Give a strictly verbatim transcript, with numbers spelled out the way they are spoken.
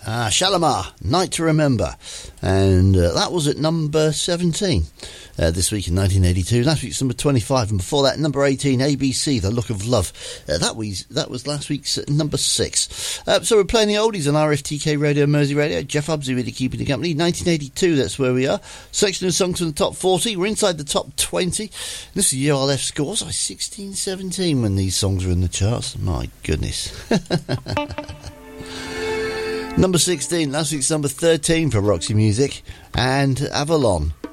Ah, Shalimar, Night to Remember. And uh, that was at number seventeen uh, this week in nineteen eighty-two. Last week's number twenty-five, and before that, number eighteen, A B C, The Look of Love. Uh, that was that was last week's uh, number six. Uh, so we're playing the oldies on R F T K Radio, Mersey Radio. Jeff Hubsey really keeping the company. nineteen eighty-two, that's where we are. Selection of songs from the top forty. We're inside the top twenty. This is the year I left scores. I was sixteen, seventeen when these songs were in the charts. My goodness. Number sixteen, last week's number thirteen for Roxy Music, and Avalon.